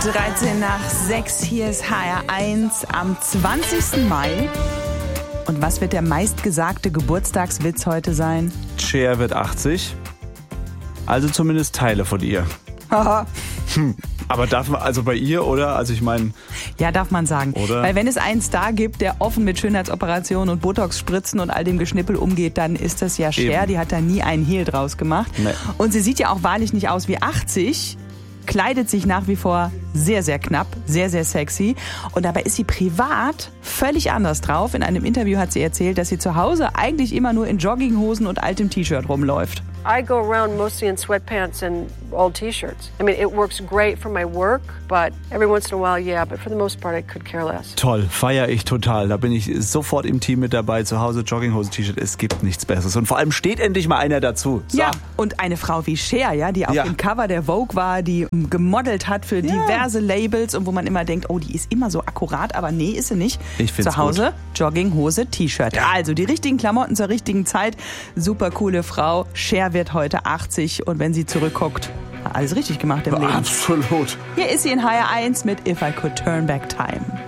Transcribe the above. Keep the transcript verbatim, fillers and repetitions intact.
dreizehn nach sechs, hier ist H R eins am zwanzigsten Mai. Und was wird der meistgesagte Geburtstagswitz heute sein? Cher wird achtzig. Also zumindest Teile von ihr. Haha. hm. Aber darf man, also bei ihr, oder? Also ich meine... Ja, darf man sagen. Oder? Weil wenn es einen Star gibt, der offen mit Schönheitsoperationen und Botox-Spritzen und all dem Geschnippel umgeht, dann ist das ja Cher. Eben. Die hat da nie einen Hehl draus gemacht. Nee. Und sie sieht ja auch wahrlich nicht aus wie achtzig, kleidet sich nach wie vor sehr, sehr knapp, sehr, sehr sexy. Und dabei ist sie privat völlig anders drauf. In einem Interview hat sie erzählt, dass sie zu Hause eigentlich immer nur in Jogginghosen und altem T-Shirt rumläuft. I go around mostly in sweatpants and old T-shirts. I mean, it works great for my work, but every once in a while, yeah, but for the most part, I could care less. Toll, feiere ich total. Da bin ich sofort im Team mit dabei. Zu Hause Jogginghose, T-Shirt, es gibt nichts Besseres. Und vor allem steht endlich mal einer dazu. So. Ja, und eine Frau wie Cher, ja, die auf Ja. dem Cover der Vogue war, die gemodelt hat für diverse Labels und wo man immer denkt, oh, die ist immer so akkurat, aber nee, ist sie nicht. Ich find's Zu Hause gut. Jogginghose, T-Shirt. Ja. Also die richtigen Klamotten zur richtigen Zeit. Super coole Frau. Cher wird heute achtzig und wenn sie zurückguckt, hat alles richtig gemacht im Leben. Absolut. Hier ist sie in H R eins mit If I Could Turn Back Time.